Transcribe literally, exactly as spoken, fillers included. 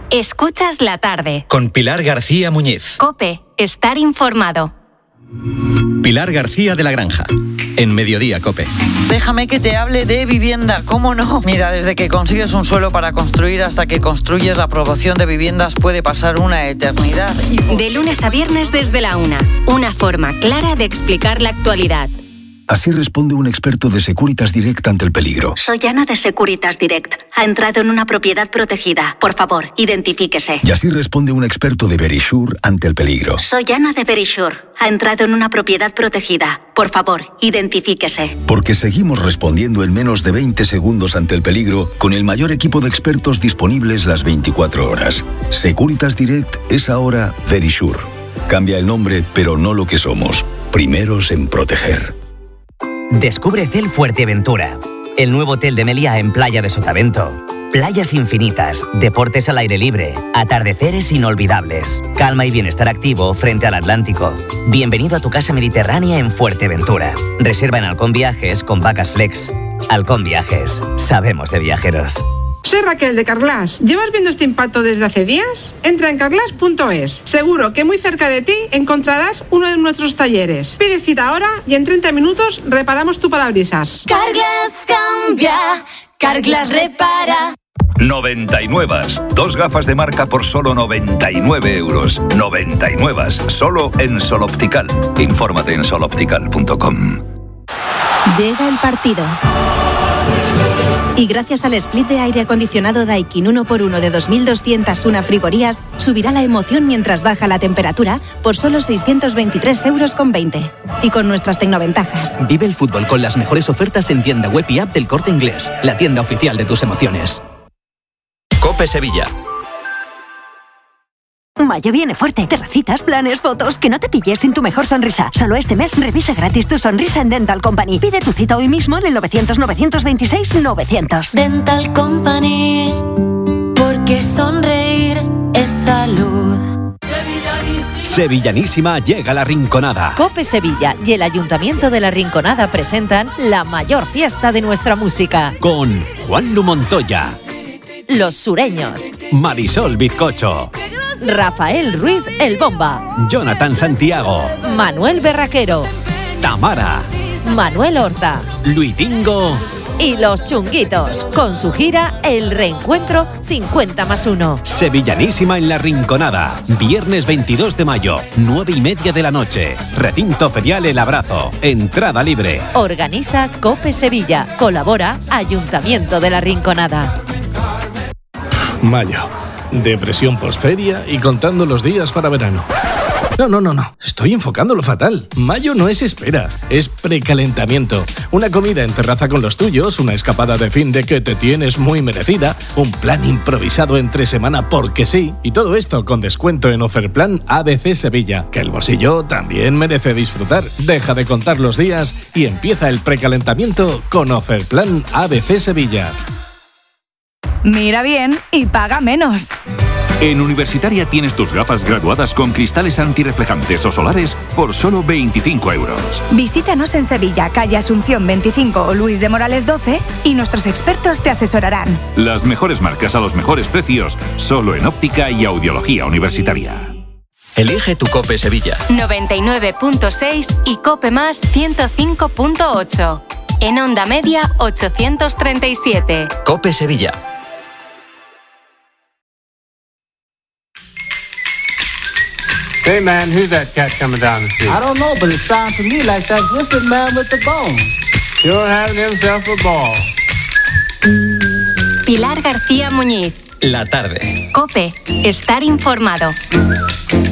Escuchas la tarde. Con Pilar García Muñiz. COPE. Estar informado. Pilar García de la Granja. En Mediodía COPE. Déjame que te hable de vivienda, ¿cómo no? Mira, desde que consigues un suelo para construir hasta que construyes la aprobación de viviendas puede pasar una eternidad. Y... De lunes a viernes desde la una. Una forma clara de explicar la actualidad. Así responde un experto de Securitas Direct ante el peligro. Soy Ana de Securitas Direct. Ha entrado en una propiedad protegida. Por favor, identifíquese. Y así responde un experto de Verisure ante el peligro. Soy Ana de Verisure. Ha entrado en una propiedad protegida. Por favor, identifíquese. Porque seguimos respondiendo en menos de veinte segundos ante el peligro con el mayor equipo de expertos disponibles las veinticuatro horas. Securitas Direct es ahora Verisure. Cambia el nombre, pero no lo que somos. Primeros en proteger. Descubre Cel Fuerteventura, el nuevo hotel de Meliá en Playa de Sotavento. Playas infinitas, deportes al aire libre, atardeceres inolvidables, calma y bienestar activo frente al Atlántico. Bienvenido a tu casa mediterránea en Fuerteventura. Reserva en Halcón Viajes con Vacas Flex. Halcón Viajes, sabemos de viajeros. Soy Raquel de Carglass. ¿Llevas viendo este impacto desde hace días? Entra en carglass punto es. Seguro que muy cerca de ti encontrarás uno de nuestros talleres. Pide cita ahora y en treinta minutos reparamos tu parabrisas. Carglass cambia, Carglass repara. noventa y nueve. Dos gafas de marca por solo noventa y nueve euros. noventa y nueve. Solo en Sol Optical. Infórmate en sol optical punto com. Llega el partido. Y gracias al split de aire acondicionado Daikin uno por uno de dos mil doscientas uno frigorías, subirá la emoción mientras baja la temperatura por solo seiscientos veintitrés euros con veinte. Y con nuestras tecnoventajas. Vive el fútbol con las mejores ofertas en tienda web y app del Corte Inglés, la tienda oficial de tus emociones. COPE Sevilla. Mayo viene fuerte. Terracitas, planes, fotos. Que no te pilles sin tu mejor sonrisa. Solo este mes revisa gratis tu sonrisa en Dental Company. Pide tu cita hoy mismo en el novecientos, novecientos veintiséis, novecientos. Dental Company, porque sonreír es salud. Sevillanísima llega La Rinconada. COPE Sevilla y el Ayuntamiento de La Rinconada presentan la mayor fiesta de nuestra música. Con Juan Lu Montoya, Los Sureños, Marisol Bizcocho, Rafael Ruiz El Bomba, Jonathan Santiago, Manuel Berraquero, Tamara, Manuel Horta, Luitingo y Los Chunguitos, con su gira El Reencuentro cincuenta más uno. Sevillanísima en La Rinconada. Viernes veintidós de mayo, nueve y media de la noche. Recinto ferial El Abrazo. Entrada libre. Organiza COPE Sevilla. Colabora Ayuntamiento de La Rinconada. Mayo. Depresión posferia y contando los días para verano. No, no, no, no. Estoy enfocándolo fatal. Mayo no es espera, es precalentamiento. Una comida en terraza con los tuyos, una escapada de fin de que te tienes muy merecida, un plan improvisado entre semana porque sí. Y todo esto con descuento en Oferplan A B C Sevilla, que el bolsillo también merece disfrutar. Deja de contar los días y empieza el precalentamiento con Oferplan A B C Sevilla. Mira bien y paga menos. En Universitaria tienes tus gafas graduadas con cristales antirreflejantes o solares por solo veinticinco euros. Visítanos en Sevilla, calle Asunción veinticinco o Luis de Morales doce y nuestros expertos te asesorarán. Las mejores marcas a los mejores precios, solo en óptica y audiología universitaria. Elige tu COPE Sevilla. noventa y nueve punto seis y COPE más ciento cinco punto ocho. En onda media ochocientos treinta y siete. COPE Sevilla. Hey man, who's that cat coming down the street? I don't know, but it sounds to me like that wicked man with the bone. Sure having himself a ball. Pilar García Muñiz. La tarde. COPE. Estar informado.